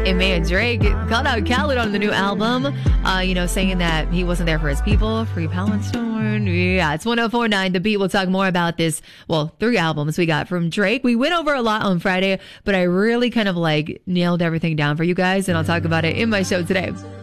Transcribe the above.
And man, Drake called out Khaled on the new album, saying that he wasn't there for his people. Free Palestine. Yeah, it's 104.9 The Beat. We'll talk more about this. Well, 3 albums we got from Drake. We went over a lot on Friday, but I really kind of nailed everything down for you guys, and I'll talk about it in my show today.